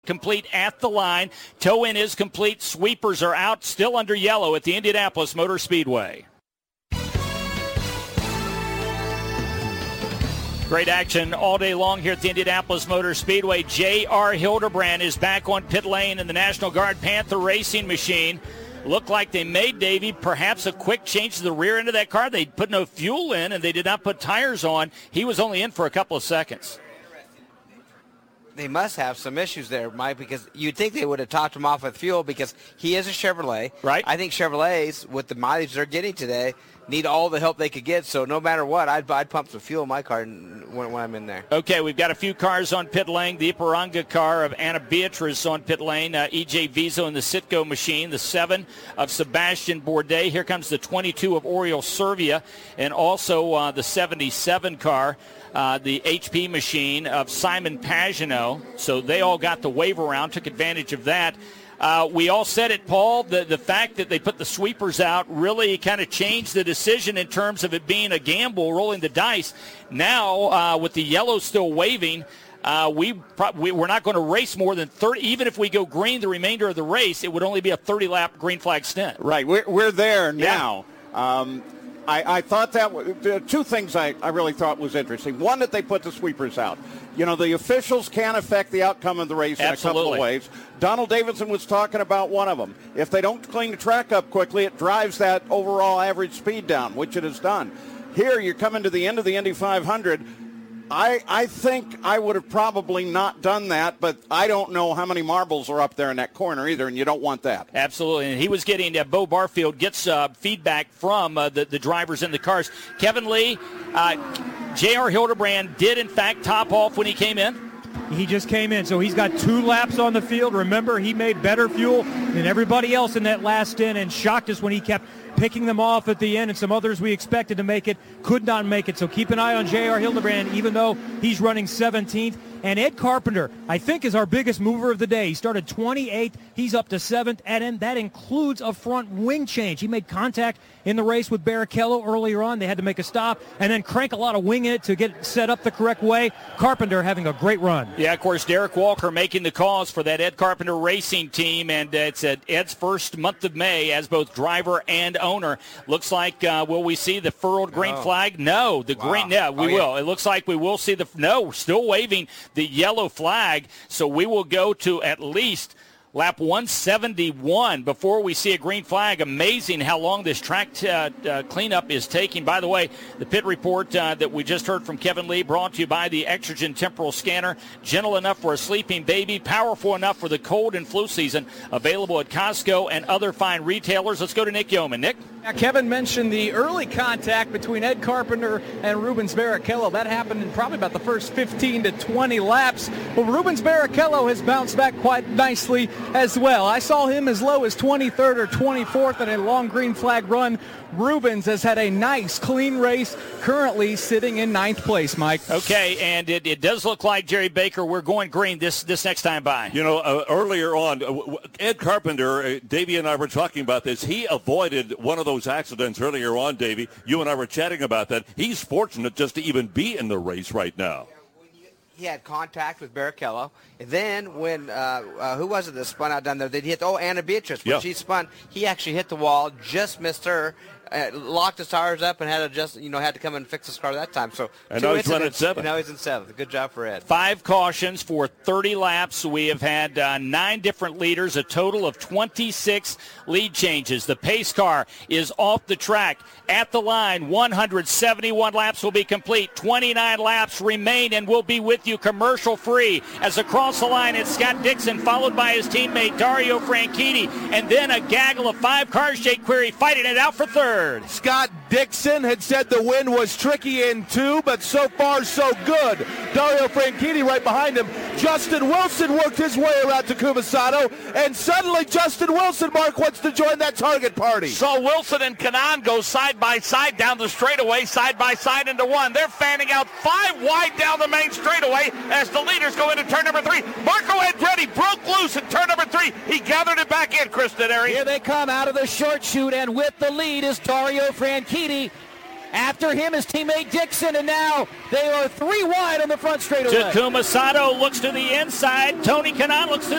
complete at the line. Toe-in is complete. Sweepers are out, still under yellow at the Indianapolis Motor Speedway. Great action all day long here at the Indianapolis Motor Speedway. J.R. Hildebrand is back on pit lane in the National Guard Panther racing machine. Looked like they made, Davey, perhaps a quick change to the rear end of that car. They put no fuel in, and they did not put tires on. He was only in for a couple of seconds. They must have some issues there, Mike, because you'd think they would have topped him off with fuel because he is a Chevrolet. Right. I think Chevrolets, with the mileage they're getting today, need all the help they could get. So no matter what, I'd pump some fuel in my car when I'm in there. Okay, we've got a few cars on pit lane. The Ipiranga car of Anna Beatrice on pit lane. E.J. Vizo in the Citgo machine. The 7 of Sebastian Bourdais. Here comes the 22 of Oriol Servia. And also the 77 car. The HP machine of Simon Pagenaud. So they all got the wave around, took advantage of that. We all said it, Paul, the fact that they put the sweepers out really kind of changed the decision in terms of it being a gamble, rolling the dice. Now, with the yellow still waving, we're not going to race more than 30. Even if we go green the remainder of the race, it would only be a 30-lap green flag stint. Right, we're there now. Yeah. I thought that two things I really thought was interesting. One, that they put the sweepers out. You know, the officials can affect the outcome of the race in a couple of ways. Donald Davidson was talking about one of them. If they don't clean the track up quickly, it drives that overall average speed down, which it has done. Here, you're coming to the end of the Indy 500. I think I would have probably not done that, but I don't know how many marbles are up there in that corner either, and you don't want that. Absolutely, and he was getting, Bo Barfield gets feedback from the drivers in the cars. Kevin Lee, J.R. Hildebrand did, in fact, top off when he came in. He just came in, so he's got 2 laps on the field. Remember, he made better fuel than everybody else in that last stint and shocked us when he kept picking them off at the end, and some others we expected to make it could not make it. So keep an eye on J.R. Hildebrand, even though he's running 17th. And Ed Carpenter, I think, is our biggest mover of the day. He started 28th. He's up to 7th, and that includes a front wing change. He made contact in the race with Barrichello earlier on. They had to make a stop and then crank a lot of wing in it to get it set up the correct way. Carpenter having a great run. Yeah, of course, Derek Walker making the calls for that Ed Carpenter racing team, and it's Ed's first month of May as both driver and owner. Looks like, will we see the furled green flag? No, the green, yeah, we will. It looks like we will see still waving the yellow flag, so we will go to at least lap 171 before we see a green flag. Amazing how long this track cleanup is taking. By the way, the pit report that we just heard from Kevin Lee brought to you by the Exergen Temporal Scanner. Gentle enough for a sleeping baby, powerful enough for the cold and flu season. Available at Costco and other fine retailers. Let's go to Nick Yeoman. Nick? Now, Kevin mentioned the early contact between Ed Carpenter and Rubens Barrichello. That happened in probably about the first 15 to 20 laps. Well, Rubens Barrichello has bounced back quite nicely as well. I saw him as low as 23rd or 24th in a long green flag run. Rubens has had a nice, clean race, currently sitting in 9th place, Mike. Okay, and it does look like, Jerry Baker, we're going green this next time by. You know, earlier on, Ed Carpenter, Davey and I were talking about this. He avoided one of those accidents earlier on, Davey. You and I were chatting about that. He's fortunate just to even be in the race right now. He had contact with Barrichello. And then when, who was it that spun out down there? They hit, Anna Beatrice. When she spun, he actually hit the wall, just missed her, locked his tires up, and had to come and fix his car that time. So and now he's running 7th. And now he's in 7th. Good job for Ed. 5 cautions for 30 laps. We have had 9 different leaders, a total of 26 lead changes. The pace car is off the track. At the line, 171 laps will be complete. 29 laps remain, and we'll be with you commercial-free. As across the line, it's Scott Dixon, followed by his teammate Dario Franchitti, and then a gaggle of 5 cars. Jake Query fighting it out for 3rd. Scott Dixon had said the win was tricky in 2, but so far so good. Dario Franchitti right behind him. Justin Wilson worked his way around Takuma Sato, and suddenly Justin Wilson, Mark, wants to join that target party. So Wilson and Kanaan go side by side down the straightaway, side by side into 1. They're fanning out 5 wide down the main straightaway as the leaders go into turn number 3. Marco Andretti broke loose in turn number 3. He gathered it back in, Chris Denari. Here they come out of the short chute, and with the lead is Dario Franchitti. After him is teammate Dixon, and now they are 3 wide on the front straightaway. Takuma Sato looks to the inside. Tony Kanaan looks to